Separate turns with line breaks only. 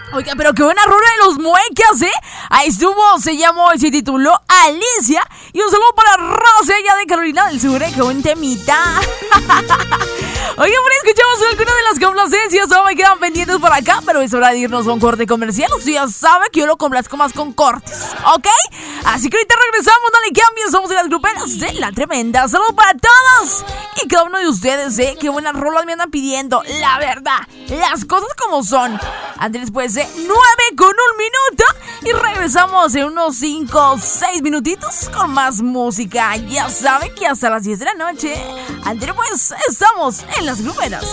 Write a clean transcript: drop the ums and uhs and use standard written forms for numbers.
Oiga, pero qué buena rola de los Muecas, ¿eh? Ahí estuvo, se llamó y se tituló Alicia. Y un saludo para Rosa allá de Carolina del Sur, qué buen temita. Oiga, pero escuchamos algunas de las complacencias, no me quedan pendientes por acá, pero es hora de irnos a un corte comercial. Usted ya sabe que yo lo complazco más con cortes, ¿ok? Así que ahorita regresamos, no le cambien, somos de las gruperas de La Tremenda. Saludos para todos y cada uno de ustedes, qué buenas rolas me andan pidiendo. La verdad, las cosas como son. Antes pues 9:01 y regresamos en unos 5-6 minutitos con más música. Ya saben que hasta las 10 de la noche. Antes pues estamos en las gruperas.